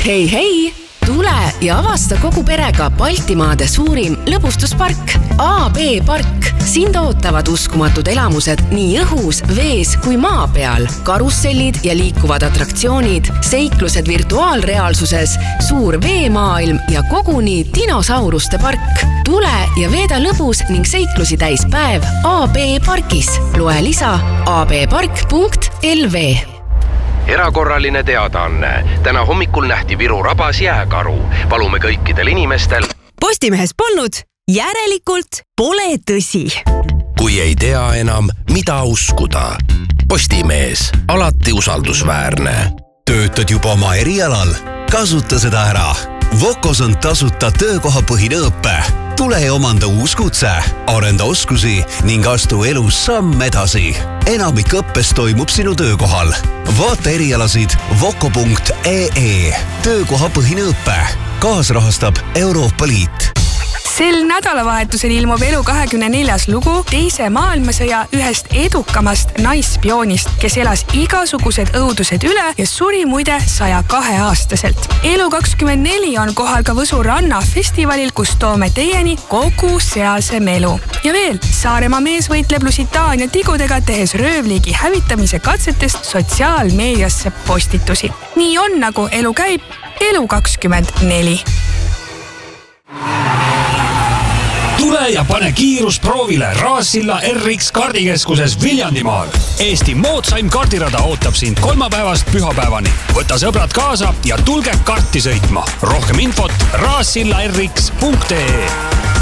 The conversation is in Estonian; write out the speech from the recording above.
Hei! Tule ja avasta kogu perega Baltimaade suurim lõbustuspark AB Park. Sind ootavad uskumatud elamused nii õhus, vees kui maa peal. Karussellid ja liikuvad atraktsioonid, seiklused virtuaalreaalsuses, suur veemaailm ja koguni dinosauruste park. Tule ja veeda lõbus ning seiklusi täis päev AB Parkis. Loe lisa abpark.lv. Erakorraline teadaanne. Täna hommikul nähti Viru rabas jääkaru. Palume kõikidel inimestel. Postimehes polnud, järelikult pole tõsi. Kui ei tea enam, mida uskuda. Postimees, alati usaldusväärne. Töötad juba oma erialal? Kasuta seda ära. Vocos on tasuta töökohapõhine õppe. Tule ja omanda uus kutse, arenda oskusi ning astu elus samm edasi. Enamik õppes toimub sinu töökohal. Vaata erialasid voco.ee. Töökohapõhine õppe. Kaasrahastab Euroopa Liit. Sel nädalavahetusel ilmub Elu24 lugu teise maailmasõja ühest edukamast naisspioonist, kes elas igasugused õudused üle ja suri muide 102-aastaselt. Elu24 on kohal ka Võsu Ranna festivalil, kus toome teieni kogu sealse melu. Ja veel, Saaremaa mees võitleb Lusitaania tigudega, tehes röövliigi hävitamise katsetest sotsiaalmeediasse postitusi. Nii on, nagu elu käib, Elu24. Tule ja pane kiirus proovile Raassilla RX kaardikeskuses Viljandimaal. Eesti moodsaim kaardirada ootab sind kolmapäevast pühapäevani. Võta sõbrad kaasa ja tulge karti sõitma. Rohkem infot raassillarx.ee.